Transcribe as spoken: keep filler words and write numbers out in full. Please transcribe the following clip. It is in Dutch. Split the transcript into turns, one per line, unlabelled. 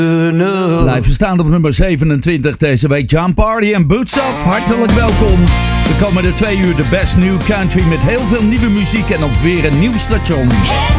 Blijven staan op nummer zevenentwintig deze week. Jon Pardi en Boots Off, hartelijk welkom. De komende twee uur de best new country met heel veel nieuwe muziek en op weer een nieuw station.